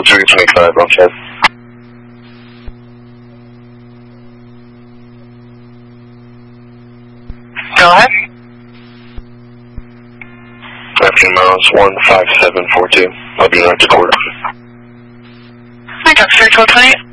325 on 10. Go ahead. Afternoon miles 15742. I'll be right to quarter. I got 328.